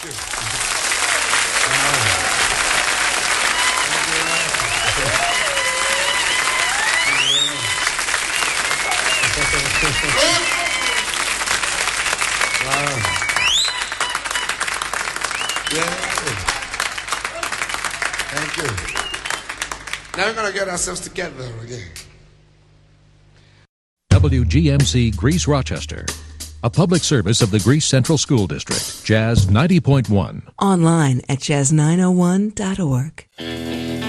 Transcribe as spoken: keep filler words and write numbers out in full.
you. Wow. Yeah. Thank you. Now we're going to get ourselves together again. W G M C Greece Rochester, a public service of the Greece Central School District, Jazz ninety point one. Online at jazz nine oh one dot org.